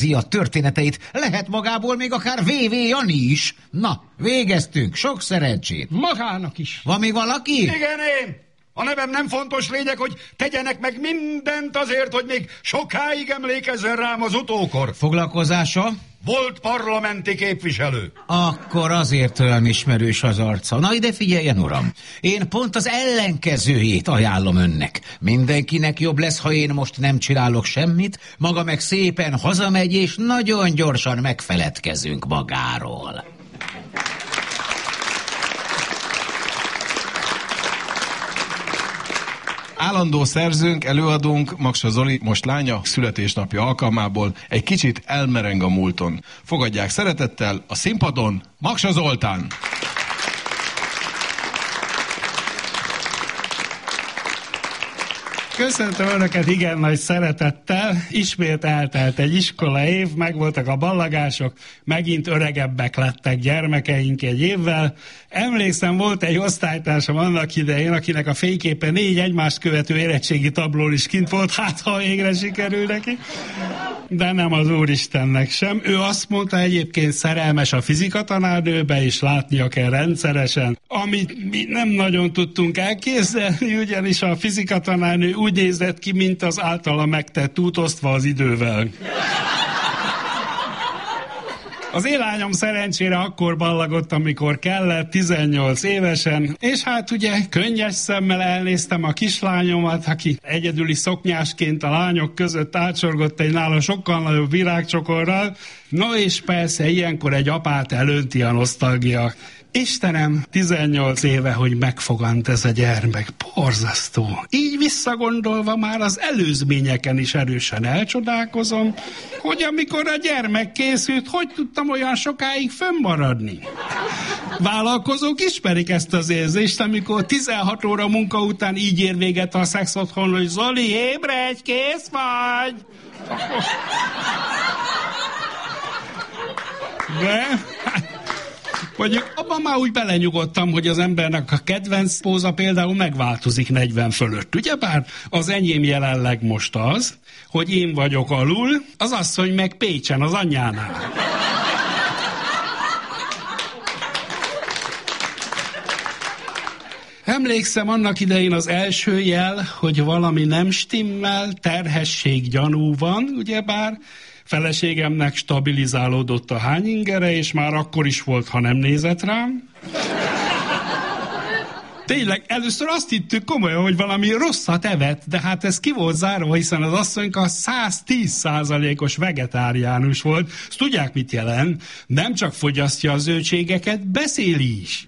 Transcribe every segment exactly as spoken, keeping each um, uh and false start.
a történeteit, lehet magából még akár vé vé Jani is. Na, végeztünk, sok szerencsét. Magának is. Van még valaki? Igen, én. A nevem nem fontos, lényeg, hogy tegyenek meg mindent azért, hogy még sokáig emlékezzen rám az utókor. Foglalkozása? Volt parlamenti képviselő. Akkor azért olyan ismerős az arca. Na ide figyeljen, uram. Én pont az ellenkezőjét ajánlom önnek. Mindenkinek jobb lesz, ha én most nem csinálok semmit, maga meg szépen hazamegy, és nagyon gyorsan megfeledkezünk magáról. Állandó szerzőnk, előadónk, Maksa Zoli, most lánya, születésnapja alkalmából egy kicsit elmereng a múlton. Fogadják szeretettel a színpadon Maksa Zoltán! Köszöntöm Önöket igen nagy szeretettel. Ismét eltelt egy iskola év, megvoltak a ballagások, megint öregebbek lettek gyermekeink egy évvel. Emlékszem, volt egy osztálytársam annak idején, akinek a fényképe négy egymást követő érettségi tablón is kint volt, hát ha végre sikerül neki. De nem az Úristennek sem. Ő azt mondta, egyébként szerelmes a fizikatanárnőbe, és látnia kell rendszeresen. Amit mi nem nagyon tudtunk elképzelni, ugyanis a fizikatanárnő úgy nézett ki, mint az általa megtett út, osztva az idővel. Az élányom szerencsére akkor ballagott, amikor kellett, tizennyolc évesen, és hát ugye könnyes szemmel elnéztem a kislányomat, aki egyedüli szoknyásként a lányok között átsorgott egy nála sokkal nagyobb virágcsokorral. No és persze ilyenkor egy apát elönti a nosztalgia. Istenem, tizennyolc éve, hogy megfogant ez a gyermek. Borzasztó. Így visszagondolva már az előzményeken is erősen elcsodálkozom, hogy amikor a gyermek készült, hogy tudtam olyan sokáig fönnmaradni. Vállalkozók ismerik ezt az érzést, amikor tizenhat óra munka után így ér véget a szex otthon, hogy Zoli, ébredj, kész vagy! De... Mondjuk abban már úgy belenyugodtam, hogy az embernek a kedvenc póza például megváltozik negyven fölött. Ugyebár az enyém jelenleg most az, hogy én vagyok alul, az asszony meg Pécsen, az anyjánál. Emlékszem annak idején az első jel, hogy valami nem stimmel, terhesség gyanú van, ugyebár, feleségemnek stabilizálódott a hányingere, és már akkor is volt, ha nem nézett rám. Tényleg, először azt hittük komolyan, hogy valami rosszat evett, de hát ez ki volt zárva, hiszen az asszonyka száz tíz százalékos vegetáriánus volt. Ezt tudják, mit jelent? Nem csak fogyasztja a zöldségeket, beszéli is.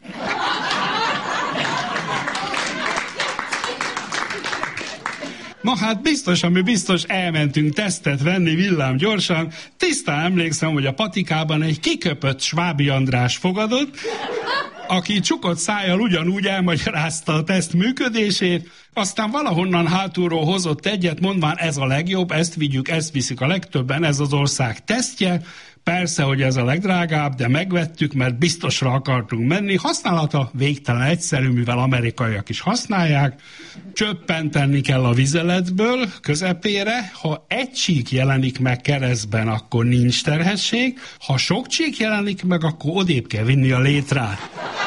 Na hát biztos, ami biztos, elmentünk tesztet venni villám gyorsan. Tisztán emlékszem, hogy a patikában egy kiköpött Svábi András fogadott, aki csukott szájjal ugyanúgy elmagyarázta a teszt működését, aztán valahonnan hátulról hozott egyet, mondván ez a legjobb, ezt vigyük, ezt viszik a legtöbben, ez az ország tesztje. Persze, hogy ez a legdrágább, de megvettük, mert biztosra akartunk menni. Használata végtelen egyszerű, mivel amerikaiak is használják. Csöppenteni kell a vizeletből közepére. Ha egy csík jelenik meg keresztben, akkor nincs terhesség. Ha sok csík jelenik meg, akkor odébb kell vinni a létrát.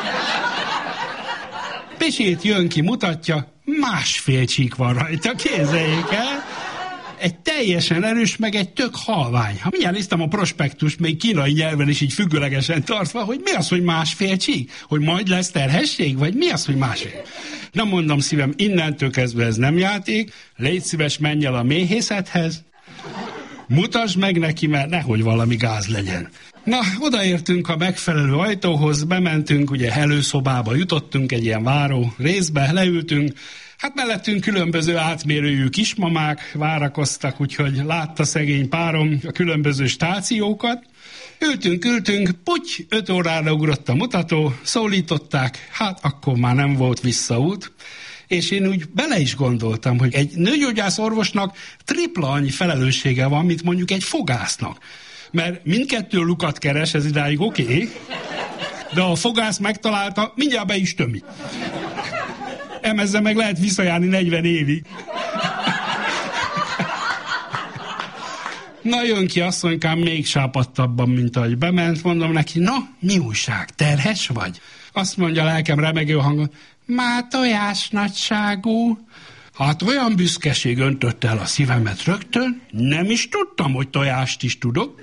Pisét jön ki, mutatja, másfél csík van rajta, képzeljék el. Egy teljesen erős, meg egy tök halvány. Ha mindjárt néztem a prospektust, még kínai nyelven is így függőlegesen tartva, hogy mi az, hogy másfél csík? Hogy majd lesz terhesség? Vagy mi az, hogy másfél? Nem mondom szívem, innentől kezdve ez nem játék. Légy szíves, menj el a méhészethez. Mutasd meg neki, mert nehogy valami gáz legyen. Na, odaértünk a megfelelő ajtóhoz, bementünk, ugye előszobába jutottunk, egy ilyen váró részbe, leültünk. Hát mellettünk különböző átmérőjű kismamák várakoztak, úgyhogy látta szegény párom a különböző stációkat. Ültünk, ültünk, puty, öt órára ugrott a mutató, szólították, hát akkor már nem volt visszaút. És én úgy bele is gondoltam, hogy egy nőgyógyász orvosnak tripla annyi felelőssége van, mint mondjuk egy fogásznak. Mert mindkettő lukat keres, ez idáig oké, okay, de a fogász megtalálta, mindjárt be is tömi. Emezzel meg lehet visszajárni negyven évig. Na jön ki asszonykám még sápadtabban, mint ahogy bement, mondom neki, na, mi újság, terhes vagy? Azt mondja lelkem remegő hangon, már tojás nagyságú. Hát olyan büszkeség öntötte el a szívemet rögtön, nem is tudtam, hogy tojást is tudok.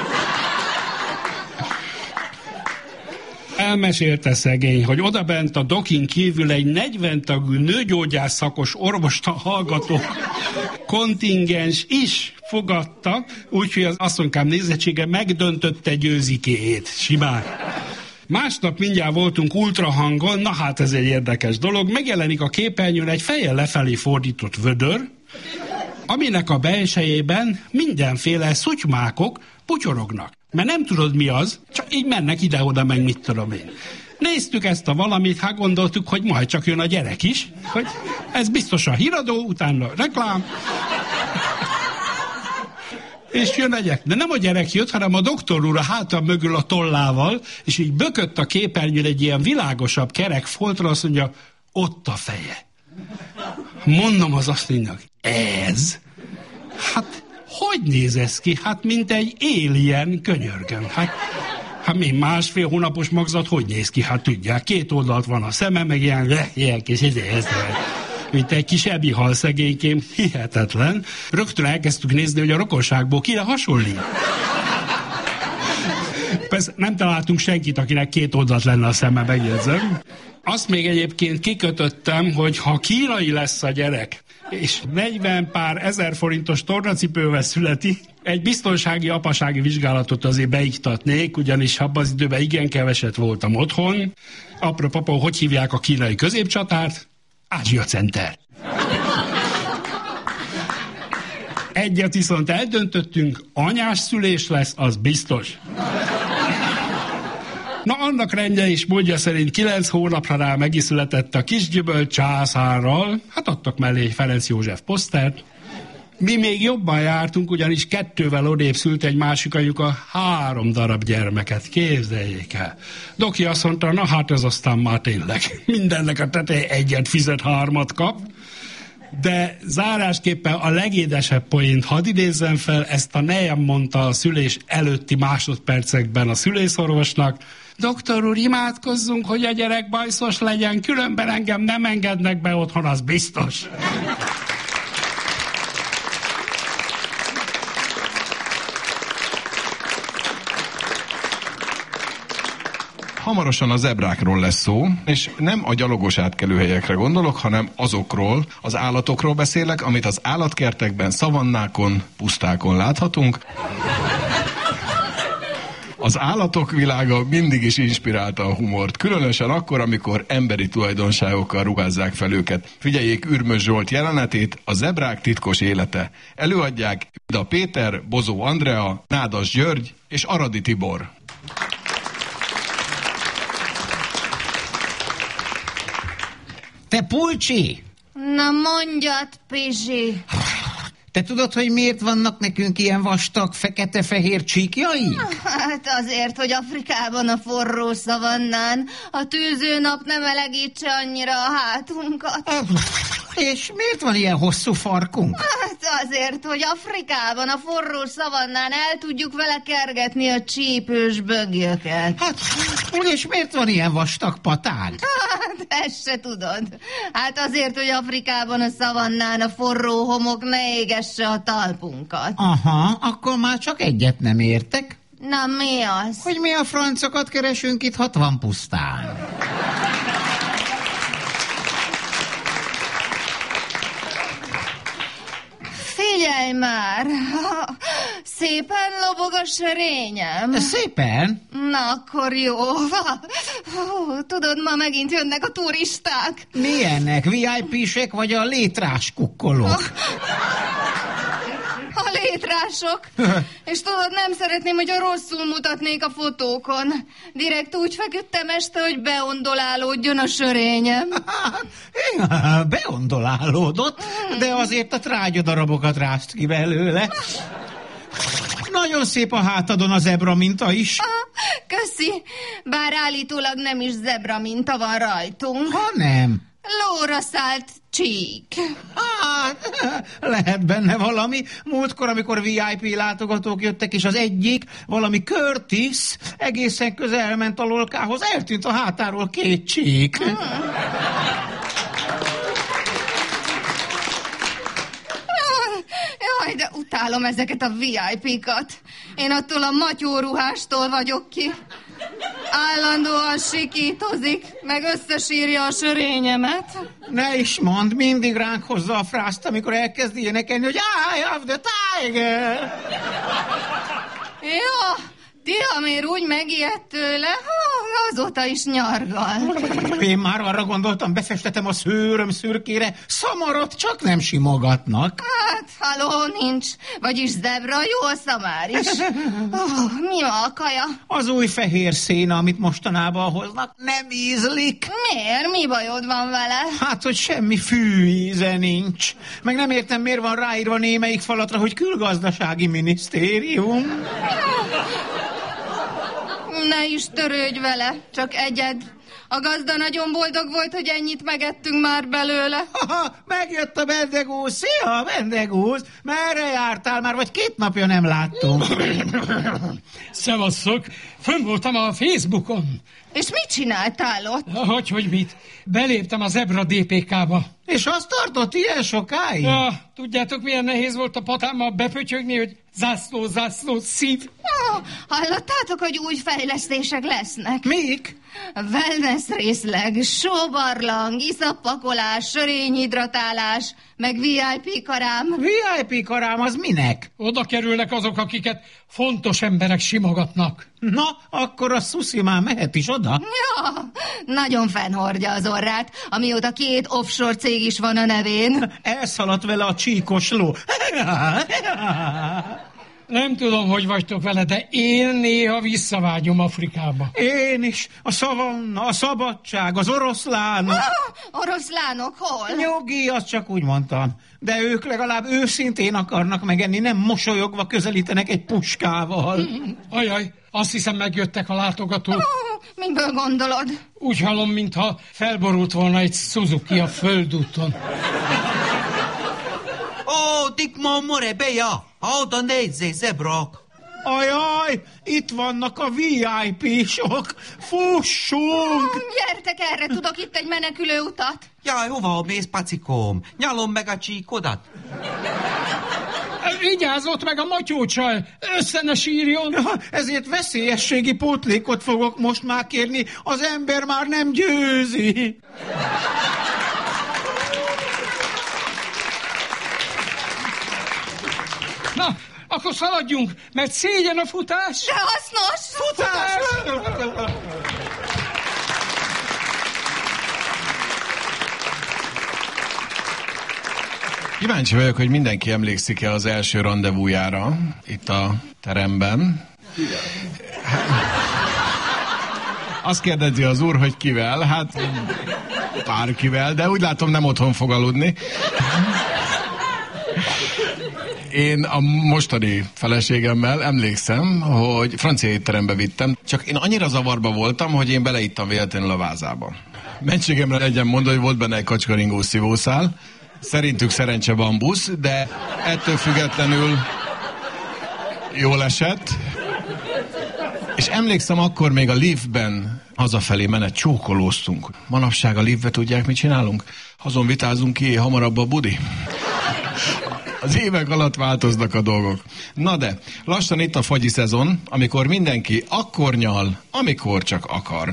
Elmesélte szegény, hogy odabent a dokin kívül egy negyven tagú nőgyógyász szakos orvosta hallgató kontingens is fogadta, úgyhogy az asszonykám nézettsége megdöntötte győzikéjét simán. Másnap mindjárt voltunk ultrahangon, na hát ez egy érdekes dolog, megjelenik a képernyőn egy fejjel lefelé fordított vödör, aminek a belsejében mindenféle szutymákok putyorognak. Mert nem tudod mi az, csak így mennek ide-oda, meg mit tudom én. Néztük ezt a valamit, hát gondoltuk, hogy majd csak jön a gyerek is, hogy ez biztos a híradó, utána reklám, és jön a gyerek. De nem a gyerek jött, hanem a doktor úr a hátam mögül a tollával, és így bökött a képernyőn egy ilyen világosabb kerek foltra, azt mondja, ott a feje. Mondom az asszonynak, ez? Hát, hogy néz ez ki? Hát, mint egy alien, könyörgöm. Hát, hát még másfél hónapos magzat hogy néz ki? Hát tudják, két oldalt van a szeme, meg ilyen, ilyen kis ez, ez, mint egy kis ebihal szegénykém, hihetetlen. Rögtön elkezdtük nézni, hogy a rokonságból kire hasonlít. Persze nem találtunk senkit, akinek két oldalt lenne a szeme, megjegyzem. Azt még egyébként kikötöttem, hogy ha kínai lesz a gyerek, és negyven pár ezer forintos tornacipővel születi, egy biztonsági apasági vizsgálatot azért beiktatnék, ugyanis abban az időben igen keveset voltam otthon. Apró papa, hogy hívják a kínai középcsatárt? Ázsia Center. Egyet viszont eldöntöttünk, anyás szülés lesz, az biztos. Na, annak rendje is módja szerint kilenc hónapra rá meg is született a kisgyöböl császárral, hát adtak mellé egy Ferenc József posztert. Mi még jobban jártunk, ugyanis kettővel odébb szült egy másik anyuka három darab gyermeket, képzeljék el. Doki azt mondta, na hát ez aztán már tényleg mindennek a teteje egyet fizet, hármat kap. De zárásképpen a legédesebb poént hadd idézzem fel, ezt a nejem mondta a szülés előtti másodpercekben a szülészorvosnak. Doktor úr, imádkozzunk, hogy a gyerek bajszos legyen, különben engem nem engednek be otthon, az biztos. Hamarosan a zebrákról lesz szó, és nem a gyalogos átkelőhelyekre gondolok, hanem azokról, az állatokról beszélek, amit az állatkertekben, szavannákon, pusztákon láthatunk. Az állatok világa mindig is inspirálta a humort, különösen akkor, amikor emberi tulajdonságokkal ruházzák fel őket. Figyeljék Ürmös Zsolt jelenetét, a zebrák titkos élete. Előadják Vida Péter, Bozó Andrea, Nádas György és Aradi Tibor. Te Pulcsi! Na mondjad, Pizsi! Te tudod, hogy miért vannak nekünk ilyen vastag, fekete-fehér csíkjaink? Hát azért, hogy Afrikában a forró szavannán a tűző nap nem melegítse annyira a hátunkat. És miért van ilyen hosszú farkunk? Hát azért, hogy Afrikában a forró szavannán el tudjuk vele kergetni a csípős bögjöket. Hát, és miért van ilyen vastag patánk? Hát, ezt se tudod. Hát azért, hogy Afrikában a szavannán a forró homok ne égesse a talpunkat. Aha, akkor már csak egyet nem értek. Na, mi az? Hogy mi a francokat keresünk itt hatvan pusztán. Figyelj már! Szépen lobog a sörényem. Szépen? Na, akkor jó. Tudod, ma megint jönnek a turisták. Milyenek? vé i pé-sek vagy a létrás kukkolók? A létrások. És tudod, nem szeretném, hogy a rosszul mutatnék a fotókon. Direkt úgy feküdtem este, hogy beondolálódjon a sörényem. Beondolálódott, de azért a trágyadarabokat rázt ki belőle. Nagyon szép a hátadon a zebra minta is. Köszi, bár állítólag nem is zebra minta van rajtunk. Ha nem. Lóra szállt csík. Á, Lehet benne valami. Múltkor, amikor vé i pé látogatók jöttek, és az egyik, valami Curtis, egészen közel elment a lolkához, eltűnt a hátáról két csík. Hmm. Jaj, de utálom ezeket a vé i pé-kat. Én attól a matyóruhástól vagyok ki. Állandóan sikítozik, meg összesírja a sörényemet. Ne is mondd, mindig ránk hozza a frászt, amikor elkezd énekelni, hogy Eye of the Tiger! Jó, Tihamér úgy megijedt tőle, azóta is nyargal. Én már arra gondoltam, befestetem a szőröm szürkére, szamarat csak nem simogatnak. Hát, haló, nincs. Vagyis zebra, jó a szamár is. Oh, mi a kaja? Az új fehér széna, amit mostanában hoznak, nem ízlik. Miért? Mi bajod van vele? Hát, hogy semmi fűíze nincs. Meg nem értem, miért van ráírva némelyik falatra, hogy külgazdasági minisztérium. Ne is törődj vele, csak egyed. A gazda nagyon boldog volt, hogy ennyit megettünk már belőle. Haha, megjött a bendegúz. Szia, bendegúz. Merre jártál már, vagy két napja nem láttunk? Szevasszok, fönn voltam a Facebookon. És mit csináltál ott? Hogy, hogy mit? Beléptem a Zebra dé pé ká-ba. És azt tartott ilyen sokáig? Ja, tudjátok, milyen nehéz volt a patámmal bepötyögni, hogy zászló, zászló, szív. Oh, hallottátok, hogy új fejlesztések lesznek? Mik? Wellness részleg, sóbarlang, iszappakolás, sörényhidratálás, meg vé i pé karám. vé i pé karám az minek? Oda kerülnek azok, akiket fontos emberek simogatnak. Na, akkor a szuszi már mehet is oda? Ja, nagyon fennhordja az orrát, amióta két offshore cég is van a nevén. Elszaladt vele a csíkos ló. Nem tudom, hogy vagytok vele, de én néha visszavágyom Afrikába. Én is. A szavanna, a szabadság, az oroszlánok. Ah, oroszlánok hol? Nyugi, azt csak úgy mondtam. De ők legalább őszintén akarnak megenni, nem mosolyogva közelítenek egy puskával. Mm, ajaj, azt hiszem megjöttek a látogatók. Oh, miből gondolod? Úgy hallom, mintha felborult volna egy Suzuki a földúton. Ó, Dickmon more beja! Oda nézzé, zebrák! Ajaj, itt vannak a vé i pé-sok! Fussunk! Oh, gyertek erre, tudok itt egy menekülő utat. Jaj, hova mész, pacikóm? Nyalom meg a csíkodat! Vigyázzott meg a matyócsaj, össze ne sírjon! Ja, ezért veszélyességi pótlékot fogok most már kérni, az ember már nem győzi. Na, akkor szaladjunk, mert szégyen a futás. De hasznos! Futás! Kíváncsi vagyok, hogy mindenki emlékszik-e az első randevújára itt a teremben. Azt kérdezi az úr, hogy kivel, hát bárkivel, de úgy látom nem otthon fog aludni. Én a mostani feleségemmel emlékszem, hogy francia étterembe vittem, csak én annyira zavarba voltam, hogy én beleittam véletlenül a vázába. Mentségemre legyen mondva, hogy volt benne egy kacskaringó szívószál, szerintük szerencse bambusz, de ettől függetlenül jól esett. És emlékszem, akkor még a liftben hazafelé menet csókolóztunk. Manapság a liftbe tudják, mit csinálunk? Azon vitázunk ki, hamarabb a budi. Az évek alatt változnak a dolgok. Na de, lassan itt a fagyi szezon, amikor mindenki akkor nyal, amikor csak akar.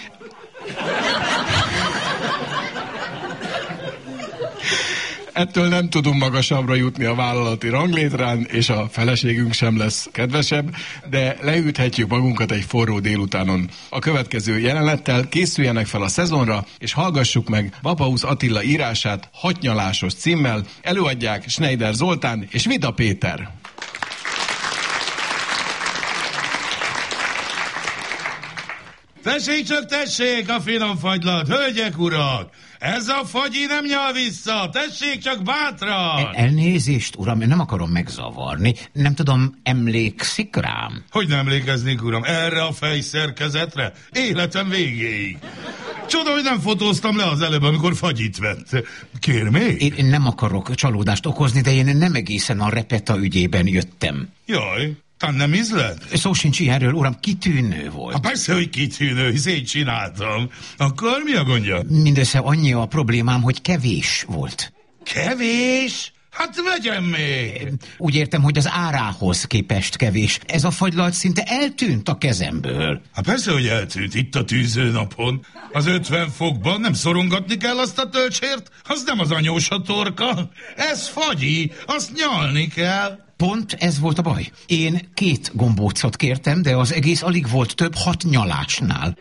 Ettől nem tudunk magasabbra jutni a vállalati ranglétrán, és a feleségünk sem lesz kedvesebb, de leüthetjük magunkat egy forró délutánon. A következő jelenettel készüljenek fel a szezonra, és hallgassuk meg Vapausz Attila írását hatnyalásos címmel. Előadják Schneider Zoltán és Vida Péter. Tessék csak, tessék a finom fagylat, hölgyek, urak! Ez a fagyi nem nyal vissza, tessék csak bátran! Elnézést, uram, én nem akarom megzavarni. Nem tudom, emlékszik rám? Hogy nem emlékeznék, uram, erre a fejszerkezetre? Életem végéig. Csoda, hogy nem fotóztam le az előbb, amikor fagyit vett. Kér még? Én, én nem akarok csalódást okozni, de én nem egészen a Repeta ügyében jöttem. Jaj, tán nem ízlett? Szó sincs ilyenről, uram, kitűnő volt. Ha persze, hogy kitűnő, hisz én csináltam. Akkor mi a gondja? Mindössze annyi a problémám, hogy kevés volt. Kevés? Hát vegyem még! Úgy értem, hogy az árához képest kevés. Ez a fagylalt szinte eltűnt a kezemből. Hát persze, hogy eltűnt itt a tűzőnapon. Az ötven fokban nem szorongatni kell azt a töltsért? Az nem az anyósa torka. Ez fagyi, azt nyalni kell. Pont ez volt a baj. Én két gombócot kértem, de az egész alig volt több hat nyalásnál.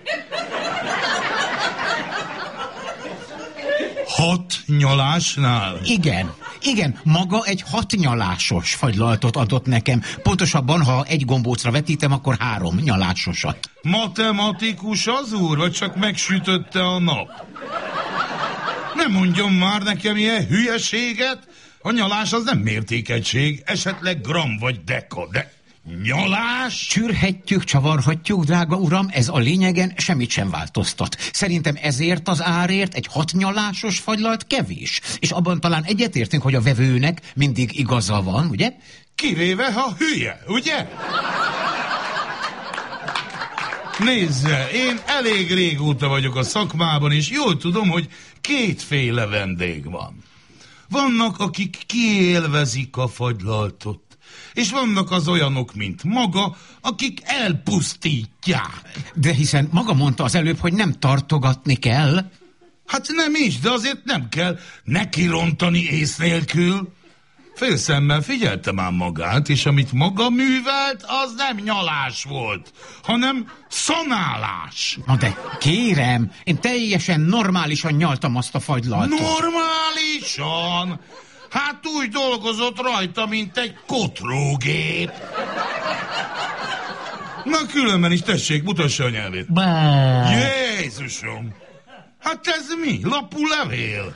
Hat nyalásnál? Igen, igen, maga egy hat nyalásos fagylaltot adott nekem. Pontosabban, ha egy gombócra vetítem, akkor három nyalásosat. Matematikus az úr, vagy csak megsütötte a nap? Nem mondjon már nekem ilyen hülyeséget. A nyalás az nem mértékegység, esetleg gram vagy deka, de nyalás? Csürhetjük, csavarhatjuk, drága uram, ez a lényegen semmit sem változtat. Szerintem ezért az árért egy hat nyalásos fagylalt kevés. És abban talán egyetértünk, hogy a vevőnek mindig igaza van, ugye? Kivéve, ha hülye, ugye? Nézze, én elég régóta vagyok a szakmában, és jól tudom, hogy kétféle vendég van. Vannak, akik kiélvezik a fagylaltot, és vannak az olyanok, mint maga, akik elpusztítják. De hiszen maga mondta az előbb, hogy nem tartogatni kell. Hát nem is, de azért nem kell nekirontani ész nélkül. Félszemmel figyeltem ám magát, és amit maga művelt, az nem nyalás volt, hanem szanálás. Na de kérem, én teljesen normálisan nyaltam azt a fagylaltot. Normálisan? Hát úgy dolgozott rajta, mint egy kotrógép. Na különben is tessék, mutassa a nyelvét. Bá. Jézusom! Hát ez mi? Lapú levél?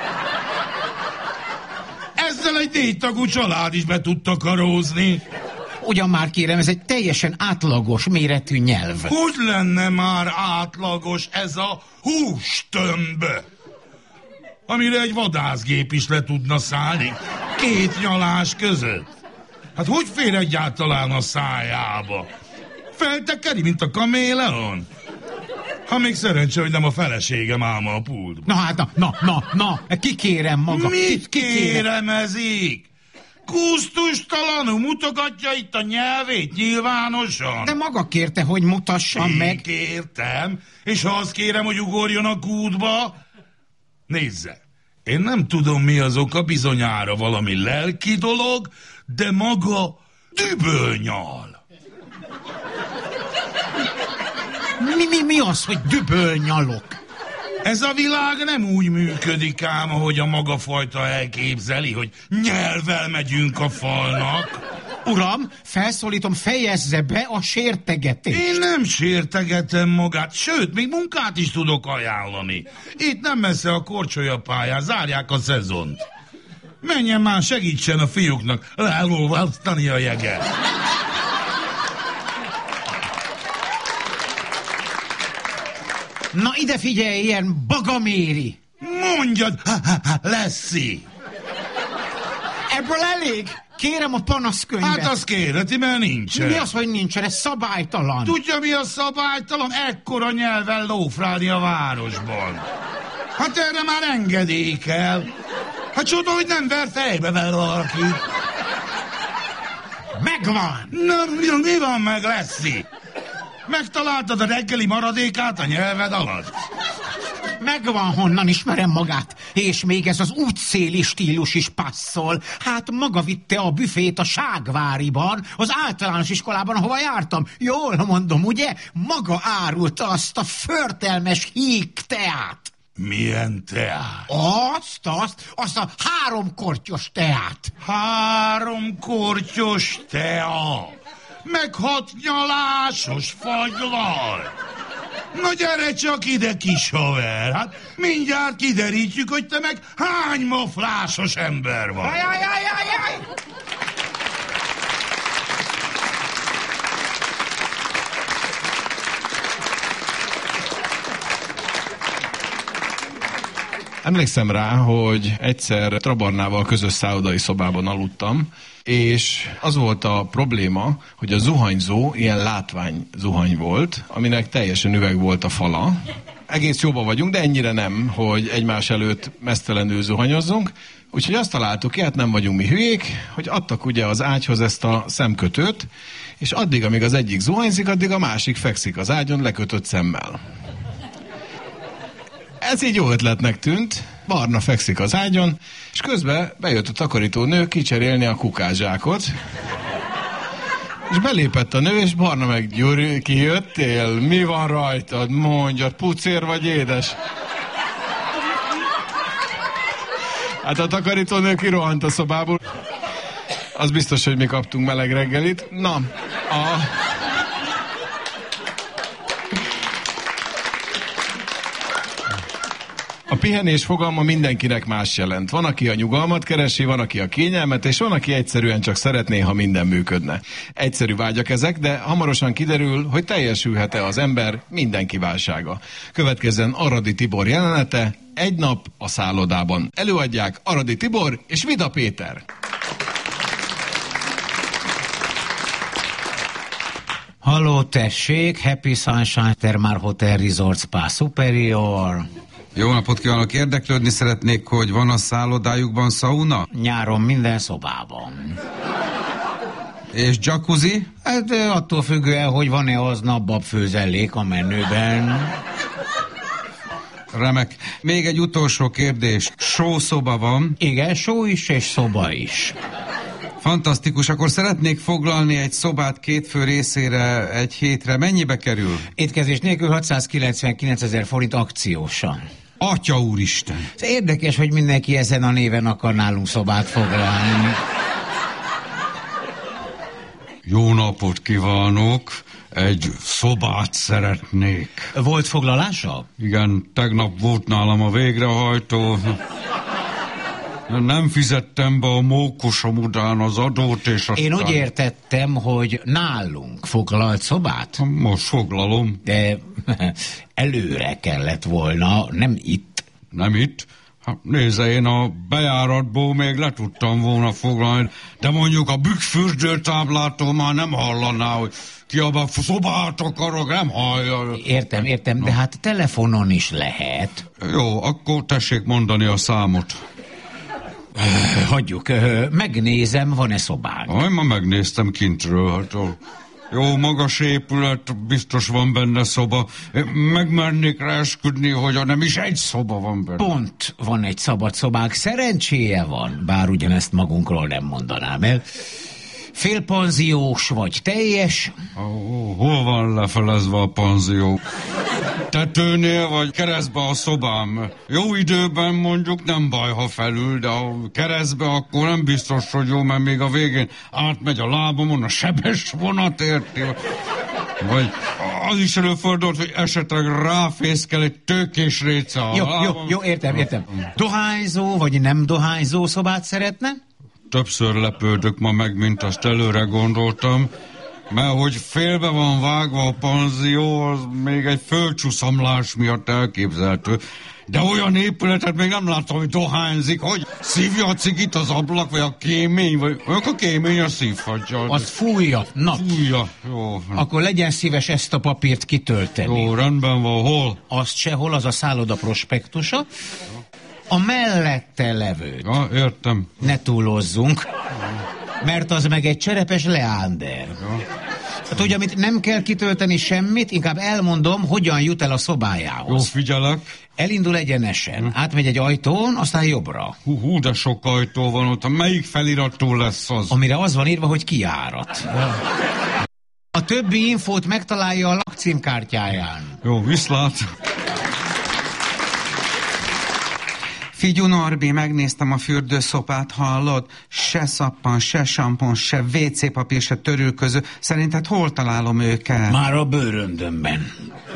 Ezzel egy négy tagú család is be tudta karózni. Ugyan már kérem, ez egy teljesen átlagos méretű nyelv. Hogy lenne már átlagos ez a hústömb, amire egy vadászgép is le tudna szállni két nyalás között? Hát hogy fér egyáltalán a szájába? Feltekeri, mint a kaméleon? Ha még szerencsé, hogy nem a feleségem álma a pultban. Na hát, na, na, na, na, kikérem maga. Mit kéremezik? Kusztustalanul mutogatja itt a nyelvét nyilvánosan. De maga kérte, hogy mutassam Én meg. kértem, és ha azt kérem, hogy ugorjon a kútba, nézze, én nem tudom, mi az oka, bizonyára valami lelki dolog, de maga dübölnyal. Mi, mi, mi az, hogy dübölnyalok? Ez a világ nem úgy működik ám, ahogy a maga fajta elképzeli, hogy nyelvvel megyünk a falnak. Uram, felszólítom, fejezze be a sértegetést. Én nem sértegetem magát, sőt, még munkát is tudok ajánlani. Itt nem messze a korcsolyapályán, zárják a szezont. Menjen már, segítsen a fiúknak leolvasztani a jeget. Na ide figyelj, ilyen bagaméri. Mondjad, Leszi. Ebből elég? Kérem a panaszkönyvet. Hát azt kérheti, mert nincsen. Mi az, hogy nincsen? Ez szabálytalan. Tudja, mi a szabálytalan? Ekkora nyelven lófrálni a városban. Hát erre már engedély kell. Hát csoda, hogy nem ver fejbe vele valaki. Megvan. Na, mi, mi van meg, Leszi? Megtaláltad a reggeli maradékát a nyelved alatt? Megvan, honnan ismerem magát. És még ez az útszéli stílus is passzol. Hát maga vitte a büfét a Ságváriban, az általános iskolában, ahova jártam. Jól mondom, ugye? Maga árulta azt a förtelmes híg teát. Milyen teát? Azt, azt, azt a háromkortyos teát. Három kortyos tea. Meg hat nyalásos fagylal. Na gyere csak ide, kis haver. Hát mindjárt kiderítjük, hogy te meg hány maflásos ember vagy. Ajajajajaj! Emlékszem rá, hogy egyszer Trabarnával közös szállodai szobában aludtam, és az volt a probléma, hogy a zuhanyzó ilyen látvány zuhany volt, aminek teljesen üveg volt a fala. Egész jóban vagyunk, de ennyire nem, hogy egymás előtt mesztelenül zuhanyozzunk. Úgyhogy azt találtuk ki, hát nem vagyunk mi hülyék, hogy adtak ugye az ágyhoz ezt a szemkötőt, és addig, amíg az egyik zuhanyzik, addig a másik fekszik az ágyon lekötött szemmel. Ez így jó ötletnek tűnt, Barna fekszik az ágyon, és közben bejött a takarítónő kicserélni a kukázsákot, és belépett a nő, és Barna meg: Gyuri, kijöttél? Mi van rajtad? Mondjad, pucér vagy édes? Hát a takarítónő kirohant a szobából. Az biztos, hogy mi kaptunk meleg reggelit. Na, a... A pihenés fogalma mindenkinek más jelent. Van, aki a nyugalmat keresi, van, aki a kényelmet, és van, aki egyszerűen csak szeretné, ha minden működne. Egyszerű vágyak ezek, de hamarosan kiderül, hogy teljesülhet-e az ember minden kívánsága. Következzen Aradi Tibor jelenete, Egy nap a szállodában. Előadják Aradi Tibor és Vida Péter. Halló, tessék, Happy Sunshine Thermal Hotel Resort Spa Superior. Jó napot kívánok, érdeklődni szeretnék, hogy van a szállodájukban szauna? Nyáron minden szobában. És jacuzzi? Hát attól függően, hogy van-e aznap főzellék a menüben. Remek. Még egy utolsó kérdés. Sószoba van? Igen, só is és szoba is. Fantasztikus, akkor szeretnék foglalni egy szobát két fő részére egy hétre. Mennyibe kerül? Étkezés nélkül hatszázkilencvenkilencezer forint akciósan. Atya úristen! Ez érdekes, hogy mindenki ezen a néven akar nálunk szobát foglalni. Jó napot kívánok! Egy szobát szeretnék. Volt foglalása? Igen, tegnap volt nálam a végrehajtó. Nem fizettem be a mókosom után az adót, és aztán... Én úgy értettem, hogy nálunk foglalt szobát? Most foglalom. De előre kellett volna, nem itt. Nem itt? Hát nézze, én a bejáratból még le tudtam volna foglalni, de mondjuk a bükkfürdőtáblától már nem hallaná, hogy kiabál, szobát akarok, nem hallja. Értem, értem, de hát telefonon is lehet. Jó, akkor tessék mondani a számot. Hagyjuk, megnézem, van-e szobánk. Aj, ma megnéztem kintről, hát jó, magas épület, biztos van benne szoba. Megmernék rá esküdni, hogy nem is egy szoba van benne. Pont van egy szabad szobánk, szerencséje van, bár ugyanezt magunkról nem mondanám el. Félpanziós vagy teljes? Oh, hol van lefelezve a panzió? Tetőnél vagy keresztbe a szobám? Jó időben mondjuk nem baj, ha felül, de ha keresztbe, akkor nem biztos, hogy jó, mert még a végén átmegy a lábamon a sebes vonat, érti? Vagy az is előfordult, hogy esetleg ráfészkel egy tőkés réce a Jó, lábam. jó, jó, értem, értem. Dohányzó vagy nem dohányzó szobát szeretne? Többször lepődök ma meg, mint azt előre gondoltam, mert hogy félbe van vágva a panzió, az még egy földcsúszamlás miatt elképzelhető. De olyan épületet még nem láttam, hogy dohányzik, hogy szívja a cigit az ablak, vagy a kémény, vagy a kémény a szívhatja. Az fújja. Na. Fújja, jó. Akkor legyen szíves ezt a papírt kitölteni. Jó, rendben van, hol? Azt sehol, az a szálloda prospektusa. A mellette levőt. Ja, értem. Ne túlozzunk, mert az meg egy cserepes leander. Ja. Hát ugye, amit nem kell kitölteni semmit, inkább elmondom, hogyan jut el a szobájához. Jó, figyelek. Elindul egyenesen, hm. átmegy egy ajtón, aztán jobbra. Hú, hú, de sok ajtó van ott. Melyik feliratú lesz az? Amire az van írva, hogy kijárat. A többi infót megtalálja a lakcímkártyáján. Jó, viszlát. Figyú Norbi, megnéztem a fürdőszobát, hallod? Se szappan, se sampon, se vé cé papír, se törülköző. Szerinted hol találom őket? Már a bőröndömben.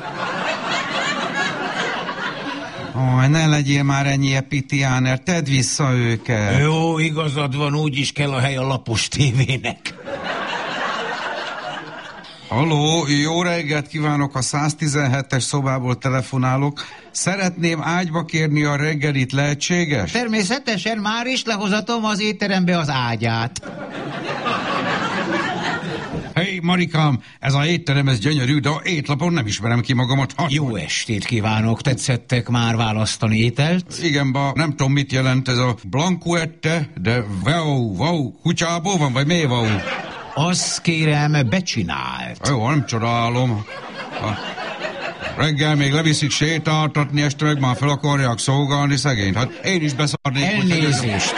Ó, ne legyél már ennyi epitiáner, tedd vissza őket. Jó, igazad van, úgy is kell a hely a lapos tévének. Halló, jó reggelt kívánok, a száztizenhetes szobából telefonálok. Szeretném ágyba kérni a reggelit, lehetséges? Természetesen már is lehozatom az étterembe az ágyát. Hey, Marikám, ez a étterem, ez gyönyörű, de a étlapon nem ismerem ki magamat. Hat Jó estét kívánok, tetszettek már választani ételt? Igen, bár nem tudom, mit jelent ez a Blancuette, de wow, wow, kutyából van, vagy mi wow? Azt kérem, becsinált. Jó, nem csodálom. A reggel még leviszik sétáltatni, este meg már fel akarják szolgálni szegényt. Hát én is beszarnék. Elnézést.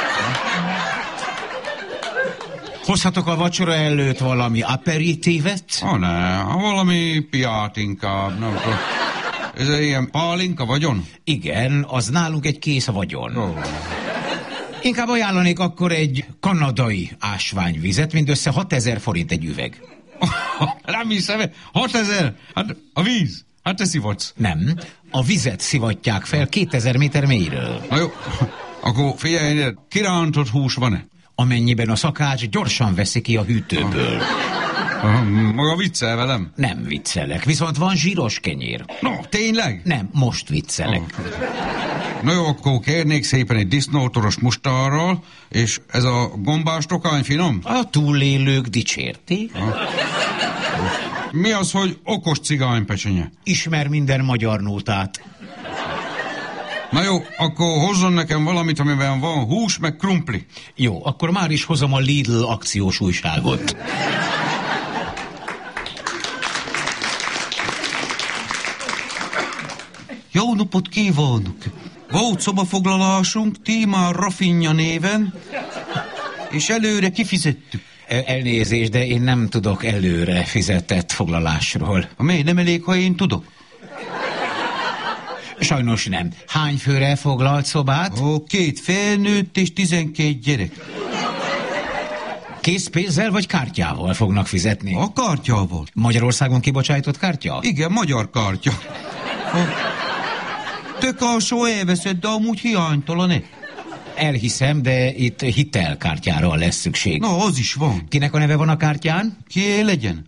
Hozhatok a vacsora előtt valami aperitívet? Ha ne, valami piát inkább, nem tudom. Ez egy ilyen pálinka vagyon? Igen, az nálunk egy kész vagyon. Oh. Inkább ajánlanék akkor egy kanadai ásványvizet, mindössze hatezer forint egy üveg. Nem hiszem, hatezer? Hát a víz, hát te szivatsz. Nem, a vizet szivatják fel kétezer méter mélyről. Na jó, akkor figyelj, kirántott hús van-e? Amennyiben a szakács gyorsan veszi ki a hűtőből. Ah, maga viccel velem? Nem viccelek, viszont van zsíros kenyér. No, tényleg? Nem, most viccelek. Oh. Na jó, akkor kérnék szépen egy disznótoros mustárral, és ez a gombás tokány finom? A túlélők dicsérték. Ah. Mi az, hogy okos cigánypecsenye? Ismer minden magyar nótát. Na jó, akkor hozzon nekem valamit, amiben van hús, meg krumpli. Jó, akkor már is hozom a Lidl akciós újságot. Jó napot kívánok! Volt szobafoglalásunk Tímár Rafinha néven, és előre kifizettük. Elnézést, de én nem tudok előre fizetett foglalásról. Miért nem elég, ha én tudok? Sajnos nem. Hány főre foglalt szobát? Ó, két felnőtt és tizenkét gyerek. Készpénzzel vagy kártyával fognak fizetni? A kártyával. Magyarországon kibocsájtott kártya? Igen, magyar kártya. A tök alsó elveszett, de amúgy hiánytalan-e? Elhiszem, de itt hitelkártyára lesz szükség. Na, az is van. Kinek a neve van a kártyán? Kié legyen?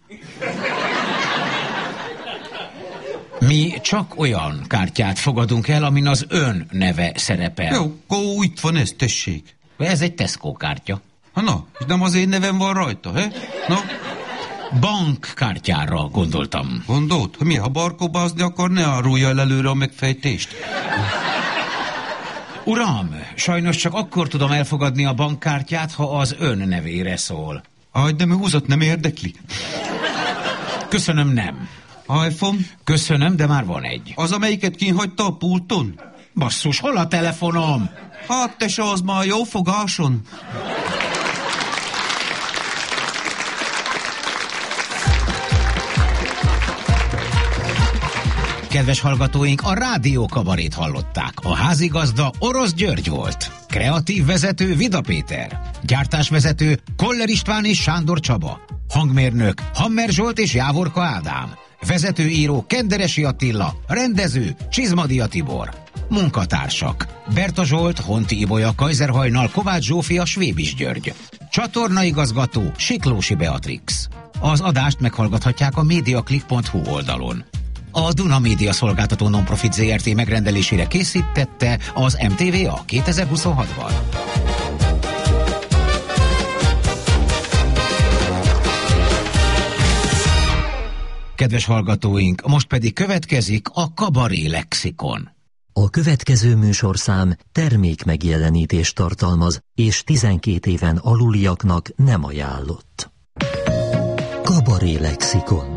Mi csak olyan kártyát fogadunk el, amin az ön neve szerepel. Jó, akkor itt van ez, tessék. Ez egy Tesco kártya. Ha na, és nem az én nevem van rajta, he? Na? Bankkártyára gondoltam. Gondolt? Mi, ha barkóbázni akar, ne árulja el előre a megfejtést. Uram, sajnos csak akkor tudom elfogadni a bankkártyát, ha az ön nevére szól. Aj, de mi húzat nem érdekli. Köszönöm, nem. iPhone? Köszönöm, de már van egy. Az, amelyiket kínhagyta a pulton? Basszus, hol a telefonom? Hát te se, az már jó fogáson. Kedves hallgatóink, a Rádió Kabarét hallották. A házigazda Orosz György volt. Kreatív vezető Vida Péter. Gyártásvezető Koller István és Sándor Csaba. Hangmérnök Hammer Zsolt és Jávorka Ádám. Vezetőíró Kenderesi Attila. Rendező Csizmadia Tibor. Munkatársak Berta Zsolt, Honti Ibolya, Kajzerhajnal, Kovács Zsófia, Svébis György. Csatornaigazgató Siklósi Beatrix. Az adást meghallgathatják a mediaclick pont hu oldalon. A Duna Média Szolgáltató Nonprofit zé er té megrendelésére készítette az em té vé á kétezer-huszonhatban. Kedves hallgatóink, most pedig következik a Kabaré Lexikon. A következő műsorszám termék megjelenítést tartalmaz, és tizenkét éven aluliaknak nem ajánlott. Kabaré Lexikon.